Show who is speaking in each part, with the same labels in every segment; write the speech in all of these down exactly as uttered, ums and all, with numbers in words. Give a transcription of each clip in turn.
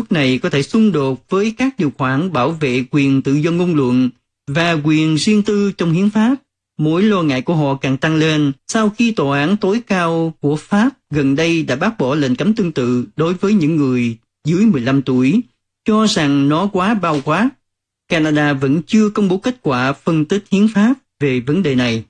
Speaker 1: nước này có thể xung đột với các điều khoản bảo vệ quyền tự do ngôn luận và quyền riêng tư trong hiến pháp. Mối lo ngại của họ càng tăng lên sau khi tòa án tối cao của Pháp gần đây đã bác bỏ lệnh cấm tương tự đối với những người dưới mười lăm tuổi, cho rằng nó quá bao quát. Canada vẫn chưa công bố kết quả phân tích hiến pháp về vấn đề này.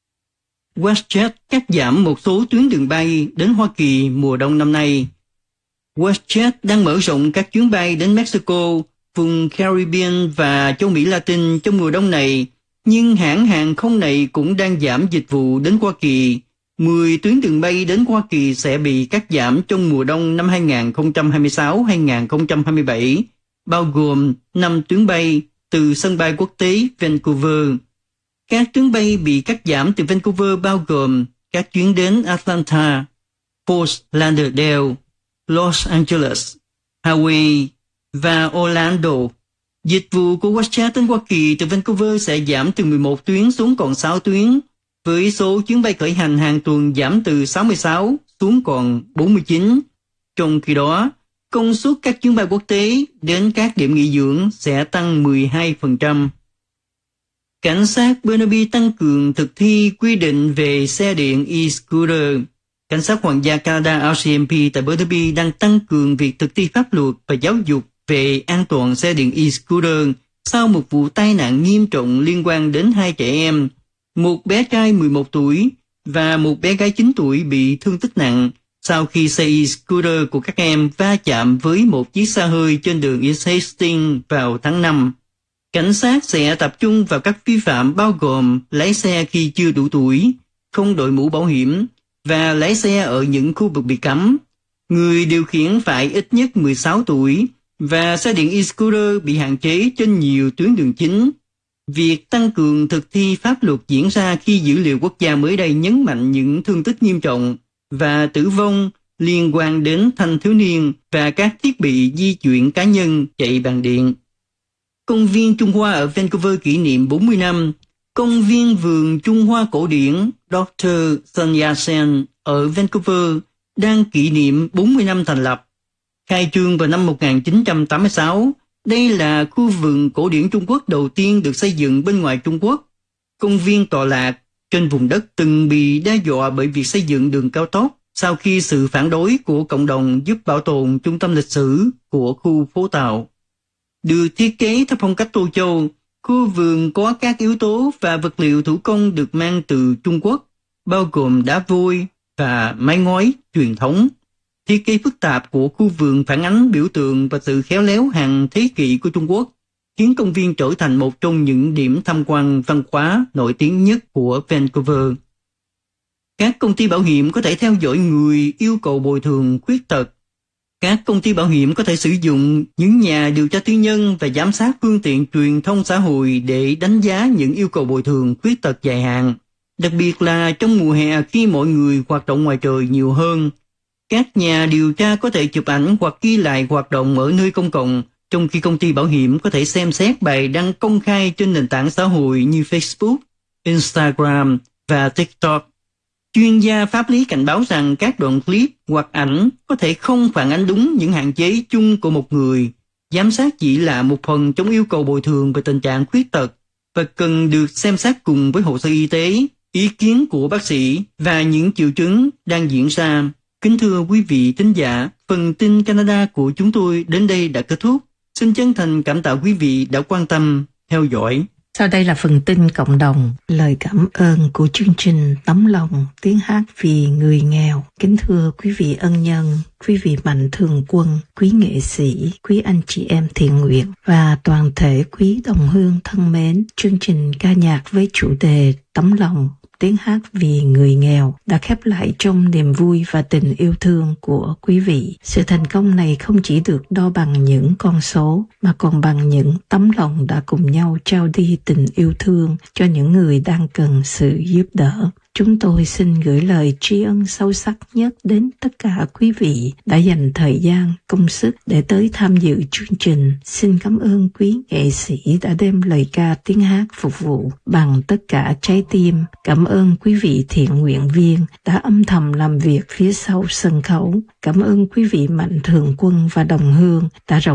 Speaker 1: WestJet cắt giảm một số tuyến đường bay đến Hoa Kỳ mùa đông năm nay. WestJet đang mở rộng các chuyến bay đến Mexico, vùng Caribbean và châu Mỹ Latin trong mùa đông này, nhưng hãng hàng không này cũng đang giảm dịch vụ đến Hoa Kỳ. mười tuyến đường bay đến Hoa Kỳ sẽ bị cắt giảm trong mùa đông năm hai không hai sáu hai không hai bảy, bao gồm năm tuyến bay từ sân bay quốc tế Vancouver. Các chuyến bay bị cắt giảm từ Vancouver bao gồm các chuyến đến Atlanta, Fort Lauderdale, Los Angeles, Hawaii và Orlando. Dịch vụ của WestJet đến Hoa Kỳ từ Vancouver sẽ giảm từ mười một tuyến xuống còn sáu tuyến, với số chuyến bay khởi hành hàng tuần giảm từ sáu mươi sáu xuống còn bốn mươi chín. Trong khi đó, công suất các chuyến bay quốc tế đến các điểm nghỉ dưỡng sẽ tăng mười hai phần trăm. Cảnh sát Burnaby tăng cường thực thi quy định về xe điện e-scooter. Cảnh sát Hoàng gia Canada R C M P tại Burnaby đang tăng cường việc thực thi pháp luật và giáo dục về an toàn xe điện e-scooter sau một vụ tai nạn nghiêm trọng liên quan đến hai trẻ em, một bé trai mười một tuổi và một bé gái chín tuổi bị thương tích nặng sau khi xe e-scooter của các em va chạm với một chiếc xe hơi trên đường East Hastings vào tháng năm. Cảnh sát sẽ tập trung vào các vi phạm bao gồm lái xe khi chưa đủ tuổi, không đội mũ bảo hiểm và lái xe ở những khu vực bị cấm. Người điều khiển phải ít nhất mười sáu tuổi và xe điện e-scooter bị hạn chế trên nhiều tuyến đường chính. Việc tăng cường thực thi pháp luật diễn ra khi dữ liệu quốc gia mới đây nhấn mạnh những thương tích nghiêm trọng và tử vong liên quan đến thanh thiếu niên và các thiết bị di chuyển cá nhân chạy bằng điện. Công viên Trung Hoa ở Vancouver kỷ niệm bốn mươi năm. Công viên vườn Trung Hoa cổ điển doctor Sun Yat-sen ở Vancouver đang kỷ niệm bốn mươi năm thành lập. Khai trương vào năm một nghìn chín trăm tám mươi sáu, đây là khu vườn cổ điển Trung Quốc đầu tiên được xây dựng bên ngoài Trung Quốc. Công viên tọa lạc trên vùng đất từng bị đe dọa bởi việc xây dựng đường cao tốc sau khi sự phản đối của cộng đồng giúp bảo tồn trung tâm lịch sử của khu phố Tàu. Được thiết kế theo phong cách Tô Châu, khu vườn có các yếu tố và vật liệu thủ công được mang từ Trung Quốc, bao gồm đá vôi và mái ngói truyền thống. Thiết kế phức tạp của khu vườn phản ánh biểu tượng và sự khéo léo hàng thế kỷ của Trung Quốc, khiến công viên trở thành một trong những điểm tham quan văn hóa nổi tiếng nhất của Vancouver. Các công ty bảo hiểm có thể theo dõi người yêu cầu bồi thường khuyết tật. Các công ty bảo hiểm có thể sử dụng những nhà điều tra tư nhân và giám sát phương tiện truyền thông xã hội để đánh giá những yêu cầu bồi thường khuyết tật dài hạn, đặc biệt là trong mùa hè khi mọi người hoạt động ngoài trời nhiều hơn. Các nhà điều tra có thể chụp ảnh hoặc ghi lại hoạt động ở nơi công cộng, trong khi công ty bảo hiểm có thể xem xét bài đăng công khai trên nền tảng xã hội như Facebook, Instagram và TikTok. Chuyên gia pháp lý cảnh báo rằng các đoạn clip hoặc ảnh có thể không phản ánh đúng những hạn chế chung của một người. Giám sát chỉ là một phần trong yêu cầu bồi thường về tình trạng khuyết tật và cần được xem xét cùng với hồ sơ y tế, ý kiến của bác sĩ và những triệu chứng đang diễn ra. Kính thưa quý vị thính giả, phần tin Canada của chúng tôi đến đây đã kết thúc. Xin chân thành cảm tạ quý vị đã quan tâm, theo dõi.
Speaker 2: Sau đây là phần tin cộng đồng, lời cảm ơn của chương trình Tấm Lòng Tiếng Hát Vì Người Nghèo. Kính thưa quý vị ân nhân, quý vị mạnh thường quân, quý nghệ sĩ, quý anh chị em thiện nguyện và toàn thể quý đồng hương thân mến, chương trình ca nhạc với chủ đề Tấm Lòng Tiếng Hát Vì Người Nghèo đã khép lại trong niềm vui và tình yêu thương của quý vị. Sự thành công này không chỉ được đo bằng những con số, mà còn bằng những tấm lòng đã cùng nhau trao đi tình yêu thương cho những người đang cần sự giúp đỡ. Chúng tôi xin gửi lời tri ân sâu sắc nhất đến tất cả quý vị đã dành thời gian, công sức để tới tham dự chương trình. Xin cảm ơn quý nghệ sĩ đã đem lời ca tiếng hát phục vụ bằng tất cả trái tim. Cảm ơn quý vị thiện nguyện viên đã âm thầm làm việc phía sau sân khấu. Cảm ơn quý vị mạnh thường quân và đồng hương đã rộng